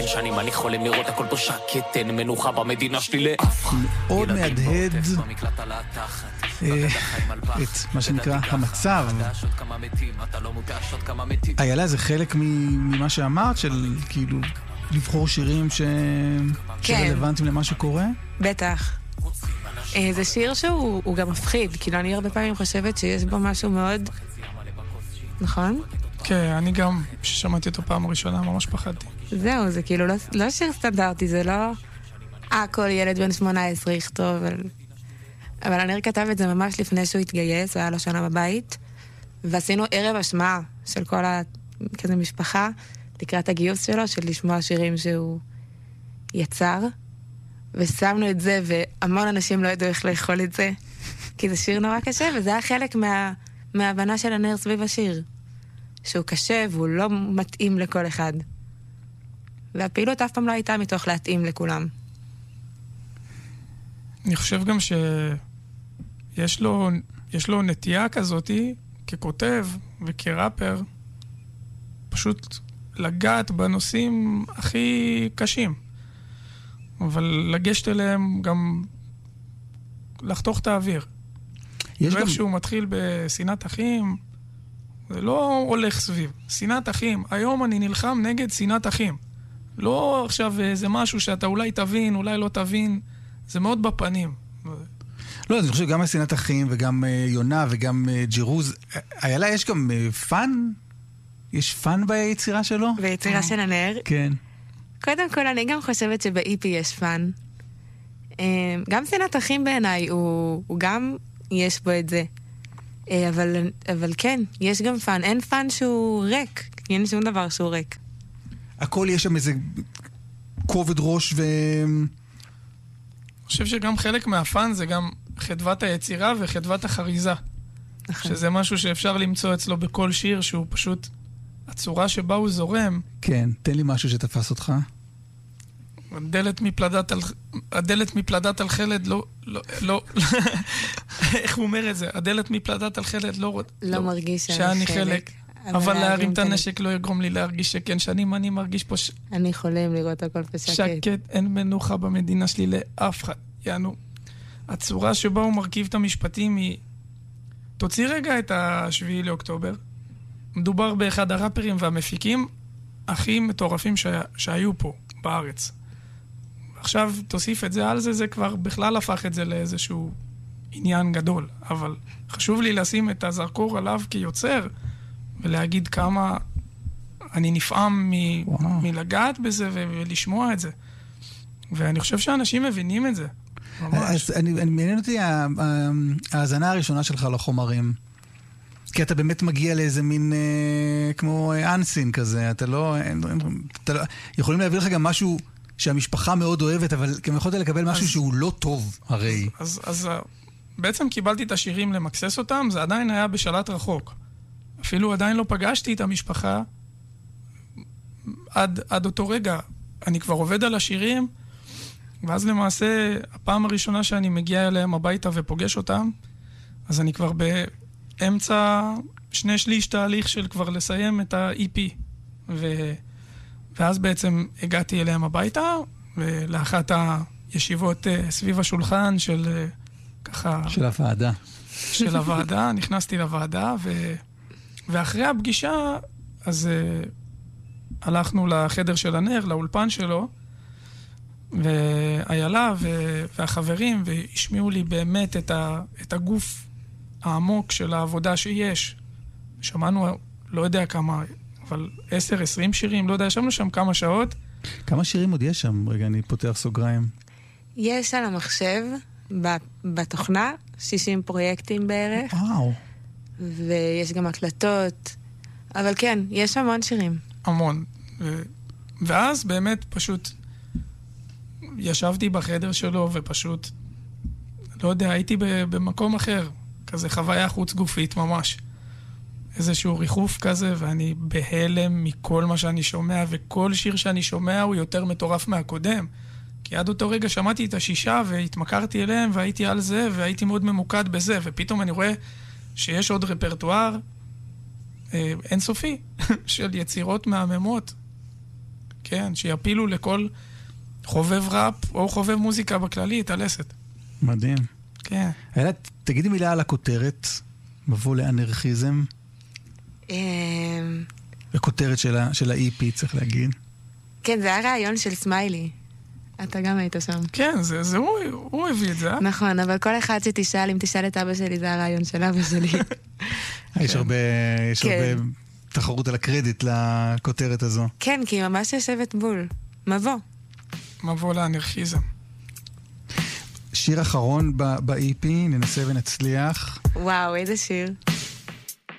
שנים אני חולם לראות הכל פה שקט, אין מנוחה במדינה שלי לאף אחד. מאוד מהדהד את מה שנקרא המצב. איילה, זה חלק ממה שאמרת, של כאילו לבחור שירים שרלוונטיים למה שקורה? בטח. זה שיר שהוא גם מפחיד, כאילו אני הרבה פעמים חושבת שיש בו משהו מאוד... נכון? כן, אני גם, כששמעתי אותו פעם ראשונה, ממש פחדתי. זהו, זה כאילו לא שיר סטנדרטי, זה לא... כל ילד בן 18 יכתוב, אבל הנר כתב את זה ממש לפני שהוא התגייס, היה לו שנה בבית, ועשינו ערב השמעה של כל כזה משפחה, לקראת הגיוס שלו, של לשמוע שירים שהוא יצר, ושמנו את זה, והמון אנשים לא ידעו איך לאכול את זה, כי זה שיר נורא קשה, וזה היה חלק מההבנה של הנר סביב השיר, שהוא קשה והוא לא מתאים לכל אחד. והפעילות אף פעם לא הייתה מתוך להתאים לכולם. אני חושב גם שיש לו נטייה כזאת, ככותב וכראפר, פשוט לגעת בנושאים הכי קשים. אבל לגשת אליהם גם לחתוך את האוויר. ואיך שהוא מתחיל בשנאת אחים, זה לא הולך סביב. שנאת אחים, היום אני נלחם נגד שנאת אחים. לא עכשיו זה משהו שאתה אולי תבין, אולי לא תבין, זה מאוד בפנים. לא, אני חושב גם שנאת אחים וגם יונה וגם ג'ירוז. איילה, יש גם פן? יש פן ביצירה שלו? ביצירה של הנר? כן. קודם כל, אני גם חושבת שבאיפי יש פן. גם שנאת אחים בעיניי, הוא גם יש בו את זה. אבל כן, יש גם פן. אין פן שהוא ריק. אין שום דבר שהוא ריק. הכל יש שם איזה כובד ראש אני חושב שגם חלק מהפן זה גם חדוות היצירה וחדוות החריזה. שזה משהו שאפשר למצוא אצלו בכל שיר, שהוא פשוט הצורה שבה הוא זורם. כן, תן לי משהו שתפס אותך. הדלת מפלדת על חלד לא איך הוא אומר את זה? הדלת מפלדת על חלד לא מרגיש שאני חלק. אבל להרים את הנשק לא יגרום לי להרגיש שכן, שנים אני מרגיש פה אני חולם לראות הכל בשקט. שקט, אין מנוחה במדינה שלי לאף אחד. יענו, הצורה שבה הוא מרכיב את המשפטים היא... תוציא רגע את השביעי לאוקטובר. מדובר באחד הראפרים והמפיקים הכי מטורפים שהיו פה בארץ. עכשיו תוסיף את זה על זה, זה כבר בכלל הפך את זה לאיזשהו עניין גדול. אבל חשוב לי לשים את הזרקור עליו כיוצר, ולהגיד כמה אני נפעם מלגעת בזה ולשמוע את זה. ואני חושב שאנשים מבינים את זה. אז אני מעניין אותי ההאזנה הראשונה שלך לחומרים. כי אתה באמת מגיע לאיזה מין כמו אנסין כזה. אתה לא... יכולים להביא לך גם משהו שהמשפחה מאוד אוהבת, אבל גם יכולת לקבל משהו שהוא לא טוב, הרי. אז בעצם קיבלתי את השירים למקסס אותם, זה עדיין היה בשלט רחוק. אפילו עדיין לא פגשתי את המשפחה עד אותו רגע. אני כבר עובד על השירים, ואז למעשה, הפעם הראשונה שאני מגיע אליהם הביתה ופוגש אותם, אז אני כבר באמצע 2/3 תהליך של כבר לסיים את ה-EP. ואז בעצם הגעתי אליהם הביתה, ולאחת הישיבות סביב השולחן של ככה... של הוועדה. של הוועדה, נכנסתי לוועדה, ואחרי הפגישה, אז הלכנו לחדר של הנר, לאולפן שלו, ואיילה והחברים, והשמיעו לי באמת את הגוף העמוק של העבודה שיש. שמענו, לא יודע כמה, אבל 10-20 שירים, לא יודע, ישבנו שם כמה שעות. כמה שירים עוד יש שם? רגע, אני פותח סוגריים. יש על המחשב, בתוכנה, 60 פרויקטים בערך. וואו. ויש גם הקלטות. אבל כן, יש המון שירים. המון. ואז באמת פשוט ישבתי בחדר שלו ופשוט, לא יודע, הייתי במקום אחר. כזה חוויה חוץ גופית ממש. איזשהו ריחוף כזה, ואני בהלם מכל מה שאני שומע, וכל שיר שאני שומע הוא יותר מטורף מהקודם. כי עד אותו רגע שמעתי את 6 והתמכרתי אליהם, והייתי על זה, והייתי מאוד ממוקד בזה, ופתאום אני רואה שיש עוד רפרטואר אינסופי של יצירות מהממות. כן, שיפילו לכל חובב ראפ או חובב מוזיקה בכללי את הלסת. מדהים. כן. איילת, תגידי מילה על הכותרת, מבוא לאנרכיזם. הכותרת של ה-EP, צריך להגיד. כן, זה היה רעיון של סמיילי. אתה גם היית שם. כן, זה הוא הביא את זה, אה? נכון, אבל כל אחד שתשאל, אם תשאל את אבא שלי, זה הרעיון של אבא שלי. יש הרבה תחרות על הקרדיט לכותרת הזו. כן, כי היא ממש יושבת בול. מבוא. מבוא לאנרכיזם. שיר אחרון ב-EP, ננסה ונצליח. וואו, איזה שיר.